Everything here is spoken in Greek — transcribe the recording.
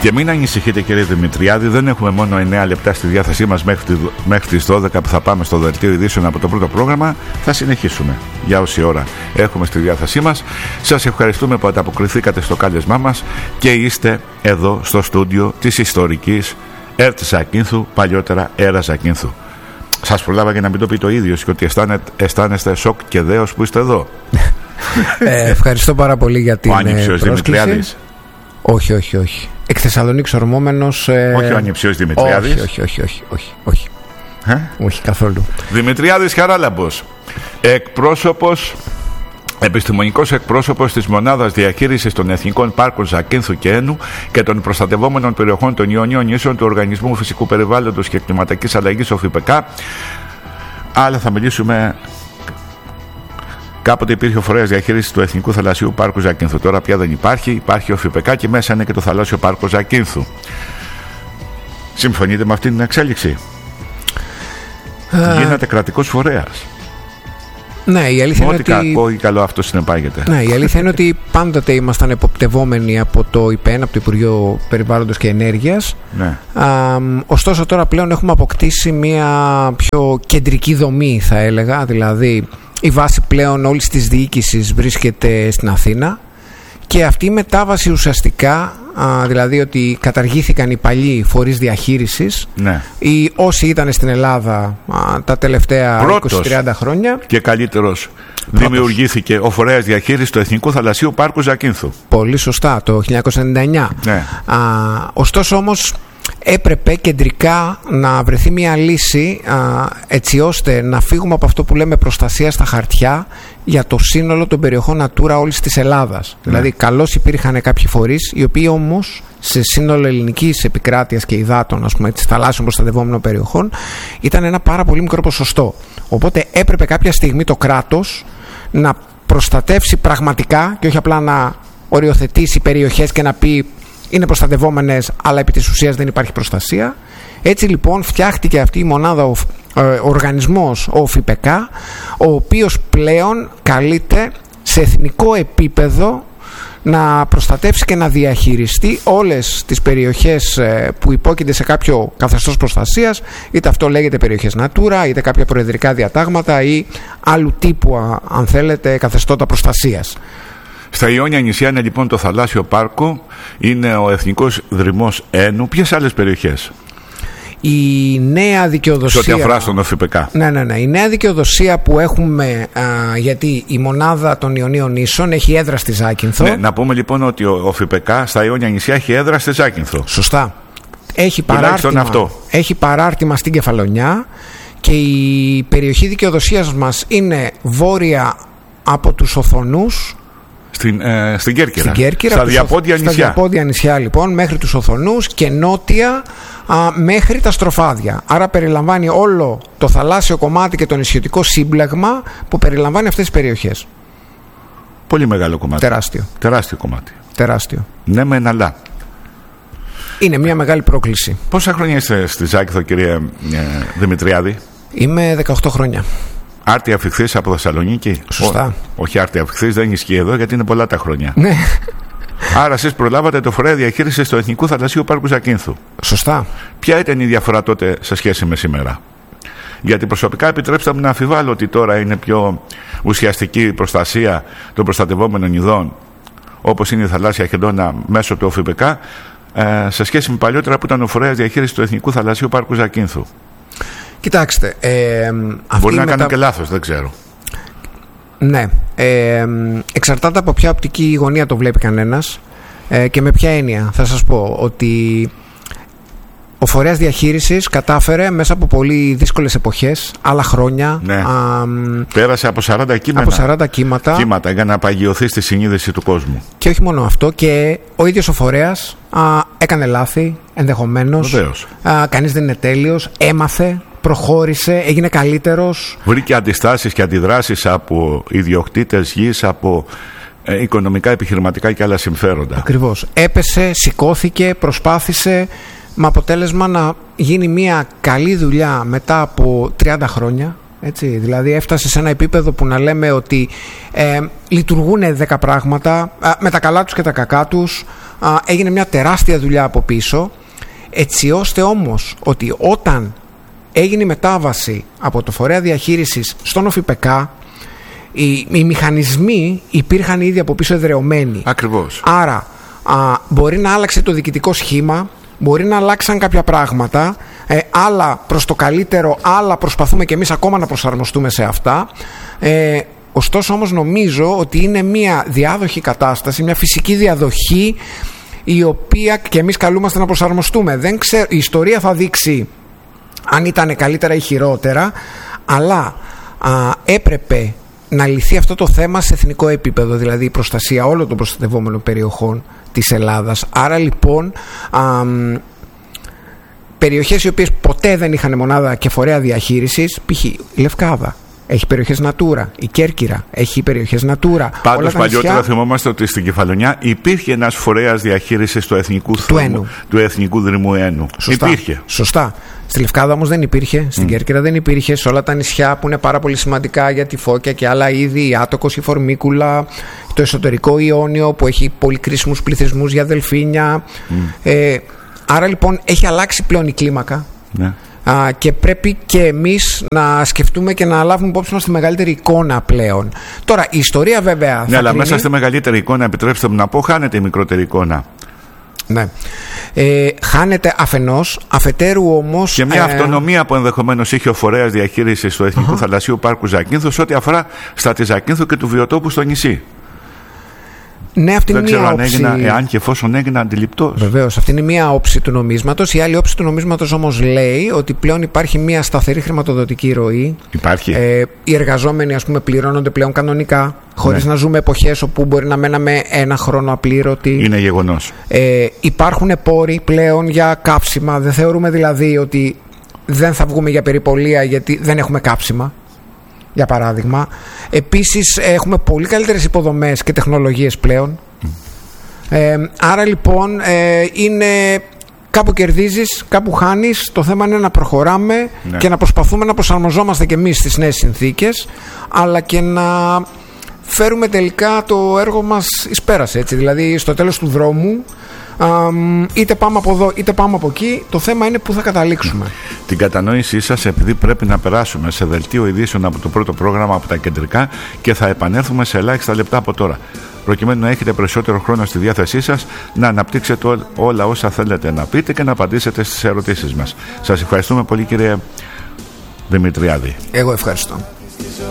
Και μην ανησυχείτε, κύριε Δημητριάδη, δεν έχουμε μόνο 9 λεπτά στη διάθεσή μας μέχρι τις 12 που θα πάμε στο δελτίο ειδήσεων από το πρώτο πρόγραμμα. Θα συνεχίσουμε για όση ώρα έχουμε στη διάθεσή μας. Σας ευχαριστούμε που ανταποκριθήκατε στο κάλεσμά μας και είστε εδώ στο στούντιο της ιστορικής ΕΡΤ Ζακίνθου, παλιότερα ΕΡΑ Ζακίνθου. Σας προλάβα και να μην το πει το ίδιο και ότι αισθάνεστε σοκ και δέος που είστε εδώ. Ευχαριστώ πάρα πολύ για την πρόσκληση. Δημητριάδης. Όχι. Εκ Θεσσαλονίκης ορμόμενος. Όχι ο ανιψιός Δημητριάδης. Όχι. Όχι καθόλου. Δημητριάδης Χαράλαμπος, επιστημονικός εκπρόσωπος της Μονάδας Διαχείρισης των Εθνικών Πάρκων Ζακίνθου και Ένου και των προστατευόμενων περιοχών των Ιωνίων Νήσων του Οργανισμού Φυσικού Περιβάλλοντος και Κλιματικής Αλλαγής ΟΦΠΚ. Αλλά θα μιλήσουμε. Κάποτε υπήρχε ο φορέας διαχείρισης του Εθνικού Θαλασσίου Πάρκου Ζακίνθου. Τώρα πια δεν υπάρχει. Υπάρχει ο ΦΠΚ και μέσα είναι και το Θαλάσσιο Πάρκο Ζακίνθου. Συμφωνείτε με αυτή την εξέλιξη? Γίνεται κρατικός φορέας. Ναι, η αλήθεια είναι ότι κακό ή καλό αυτό συνεπάγεται. Ναι, η αλήθεια είναι ότι πάντοτε ήμασταν εποπτευόμενοι από το ΙΠΕΝ, από το Υπουργείο Περιβάλλοντος και Ενέργειας. Ναι. Ωστόσο τώρα πλέον έχουμε αποκτήσει μια πιο κεντρική δομή, θα έλεγα. Δηλαδή η βάση πλέον όλης της διοίκησης βρίσκεται στην Αθήνα και αυτή η μετάβαση ουσιαστικά, δηλαδή ότι καταργήθηκαν οι παλιοί φορείς διαχείρισης, ναι, ή όσοι ήταν στην Ελλάδα τα τελευταία 20-30 χρόνια. Και καλύτερος δημιουργήθηκε ο φορέας διαχείρισης του Εθνικού Θαλασσίου Πάρκου Ζακίνθου. Πολύ σωστά, το 1999. Ναι. Ωστόσο όμως έπρεπε κεντρικά να βρεθεί μια λύση έτσι ώστε να φύγουμε από αυτό που λέμε προστασία στα χαρτιά για το σύνολο των περιοχών Natura όλης της Ελλάδας. Ναι. Δηλαδή καλώς υπήρχαν κάποιοι φορείς οι οποίοι όμως σε σύνολο ελληνικής επικράτειας και υδάτων, ας πούμε, της θαλάσσιων προστατευόμενων περιοχών ήταν ένα πάρα πολύ μικρό ποσοστό. Οπότε έπρεπε κάποια στιγμή το κράτος να προστατεύσει πραγματικά και όχι απλά να οριοθετήσει περιοχές και να πει είναι προστατευόμενες, αλλά επί της ουσίας δεν υπάρχει προστασία. Έτσι λοιπόν φτιάχτηκε αυτή η μονάδα, ο οργανισμός, ο ΦΠΚ, ο οποίος πλέον καλείται σε εθνικό επίπεδο να προστατεύσει και να διαχειριστεί όλες τις περιοχές που υπόκεινται σε κάποιο καθεστώς προστασίας, είτε αυτό λέγεται περιοχές Natura, είτε κάποια προεδρικά διατάγματα ή άλλου τύπου, αν θέλετε, καθεστώτα προστασίας. Στα Ιόνια νησιά είναι λοιπόν το Θαλάσσιο Πάρκο, είναι ο Εθνικός Δρυμός Ένου. Ποιες άλλες περιοχές? Η νέα δικαιοδοσία. Σε ό,τι αφορά στον ΟΦΠΚ. Ναι. Η νέα δικαιοδοσία που έχουμε, γιατί η μονάδα των Ιωνίων Νήσων έχει έδρα στη Ζάκυνθο. Ναι, να πούμε λοιπόν ότι ο ΟΦΠΚ στα Ιόνια νησιά έχει έδρα στη Ζάκυνθο. Σωστά. Έχει παράρτημα στην Κεφαλονιά και η περιοχή δικαιοδοσίας μας είναι βόρεια από τους Οθονούς. Στην Κέρκυρα, στα διαπόντια νησιά. Στα διαπόντια νησιά λοιπόν μέχρι τους Οθονούς και νότια μέχρι τα Στροφάδια. Άρα περιλαμβάνει όλο το θαλάσσιο κομμάτι και το νησιωτικό σύμπλεγμα που περιλαμβάνει αυτές τις περιοχές. Πολύ μεγάλο κομμάτι. Τεράστιο κομμάτι. Τεράστιο. Ναι μεν αλλά. Είναι μια μεγάλη πρόκληση. Πόσα χρόνια είστε στη Ζάκυνθο, κύριε Δημητριάδη? Είμαι 18 χρόνια. Άρτια αφιχθής από Θεσσαλονίκη. Σωστά. Όχι άρτια αφιχθής, δεν ισχύει εδώ γιατί είναι πολλά τα χρόνια. Ναι. Άρα εσείς προλάβατε το φορέα διαχείρισης του Εθνικού Θαλασσίου Πάρκου Ζακίνθου. Σωστά. Ποια ήταν η διαφορά τότε σε σχέση με σήμερα? Γιατί προσωπικά επιτρέψτε μου να αμφιβάλλω ότι τώρα είναι πιο ουσιαστική η προστασία των προστατευόμενων ειδών, όπως είναι η θαλάσσια χελώνα μέσω του ΟΦΠΚ, σε σχέση με παλιότερα που ήταν ο φορέας διαχείρισης του Εθνικού Θαλασσίου Πάρκου Ζακίνθου. Κοιτάξτε, μπορεί να κάνω και λάθος, δεν ξέρω. Ναι, εξαρτάται από ποια οπτική γωνία το βλέπει κανένας και με ποια έννοια. Θα σας πω ότι ο φορέας διαχείρισης κατάφερε μέσα από πολύ δύσκολες εποχές, άλλα χρόνια. Ναι. Πέρασε από 40 κύματα για να παγιωθεί στη συνείδηση του κόσμου. Και όχι μόνο αυτό, και ο ίδιος ο φορέας έκανε λάθη ενδεχομένως. Βεβαίως. Κανείς δεν είναι τέλειος, έμαθε, προχώρησε, έγινε καλύτερος. Βρήκε αντιστάσεις και αντιδράσεις από ιδιοκτήτες γης, από οικονομικά, επιχειρηματικά και άλλα συμφέροντα. Ακριβώς. Έπεσε, σηκώθηκε, προσπάθησε, με αποτέλεσμα να γίνει μια καλή δουλειά μετά από 30 χρόνια. Έτσι, δηλαδή έφτασε σε ένα επίπεδο που να λέμε ότι λειτουργούν 10 πράγματα με τα καλά τους και τα κακά τους. Έγινε μια τεράστια δουλειά από πίσω, έτσι ώστε όμως ότι όταν έγινε η μετάβαση από το φορέα διαχείρισης στον ΟΦΙΠΕΚΑ, οι μηχανισμοί υπήρχαν ήδη από πίσω εδραιωμένοι. Ακριβώς. Άρα μπορεί να άλλαξε το διοικητικό σχήμα, μπορεί να αλλάξαν κάποια πράγματα, άλλα προς το καλύτερο, άλλα προσπαθούμε και εμείς ακόμα να προσαρμοστούμε σε αυτά. Ωστόσο όμως νομίζω ότι είναι μια διάδοχη κατάσταση, μια φυσική διαδοχή, η οποία και εμείς καλούμαστε να προσαρμοστούμε. Δεν ξέρω, η ιστορία θα δείξει αν ήταν καλύτερα ή χειρότερα, αλλά έπρεπε να λυθεί αυτό το θέμα σε εθνικό επίπεδο, δηλαδή η προστασία όλων των προστατευόμενων περιοχών της Ελλάδας. Άρα λοιπόν περιοχές οι οποίες ποτέ δεν είχαν μονάδα και φορέα διαχείρισης, π.χ. η Λευκάδα έχει περιοχές Natura, η Κέρκυρα έχει περιοχές Natura. Πάντως παλιότερα θυμόμαστε ότι στην Κεφαλονιά υπήρχε ένας φορέας διαχείρισης του Εθνικού Δρυμού Ένου. Σωστά, υπήρχε. Σωστά. Στη Λευκάδα όμως δεν υπήρχε, στην Κέρκυρα δεν υπήρχε, σε όλα τα νησιά που είναι πάρα πολύ σημαντικά για τη Φώκια και άλλα είδη, η Άτοκος, η Φορμίκουλα, το εσωτερικό Ιόνιο που έχει πολύ κρίσιμους πληθυσμούς για δελφίνια. Άρα λοιπόν έχει αλλάξει πλέον η κλίμακα. Ναι. Και πρέπει και εμείς να σκεφτούμε και να λάβουμε υπόψη μας τη μεγαλύτερη εικόνα πλέον. Τώρα η ιστορία βέβαια ναι, αλλά μέσα στη μεγαλύτερη εικόνα, επιτρέψτε μου να πω, χάνεται η μικρότερη εικόνα. Ναι. Χάνεται αφενός, αφετέρου όμως και μια αυτονομία που ενδεχομένως είχε ο φορέας διαχείρισης του Εθνικού Θαλασσίου Πάρκου Ζακίνθου ό,τι αφορά στα τη Ζακίνθου και του βιοτόπου στο νησί. Ναι, αυτή δεν είναι ξέρω μία αν όψη. εάν και εφόσον έγινα αντιληπτός. Βεβαίως, αυτή είναι μία όψη του νομίσματος. Η άλλη όψη του νομίσματος όμως λέει ότι πλέον υπάρχει μία σταθερή χρηματοδοτική ροή. Υπάρχει. Οι εργαζόμενοι, ας πούμε, πληρώνονται πλέον κανονικά, χωρίς να ζούμε εποχές όπου μπορεί να μέναμε ένα χρόνο απλήρωτοι. Είναι γεγονός. Υπάρχουν πόροι πλέον για κάψιμα. Δεν θεωρούμε δηλαδή ότι δεν θα βγούμε για περιπολία γιατί δεν έχουμε κάψιμα. Για παράδειγμα. Επίσης έχουμε πολύ καλύτερες υποδομές και τεχνολογίες πλέον. Άρα λοιπόν είναι κάπου κερδίζεις, κάπου χάνεις. Το θέμα είναι να προχωράμε και να προσπαθούμε να προσαρμοζόμαστε και εμείς στις νέες συνθήκες, αλλά και να φέρουμε τελικά το έργο μας εις πέρας, έτσι. Δηλαδή στο τέλος του δρόμου είτε πάμε από εδώ είτε πάμε από εκεί, το θέμα είναι που θα καταλήξουμε. Την κατανόησή σας, επειδή πρέπει να περάσουμε σε δελτίο ειδήσεων από το πρώτο πρόγραμμα από τα κεντρικά και θα επανέλθουμε σε ελάχιστα λεπτά από τώρα, προκειμένου να έχετε περισσότερο χρόνο στη διάθεσή σας να αναπτύξετε όλα όσα θέλετε να πείτε και να απαντήσετε στις ερωτήσεις μας. Σας ευχαριστούμε πολύ, κύριε Δημητριάδη. Εγώ ευχαριστώ.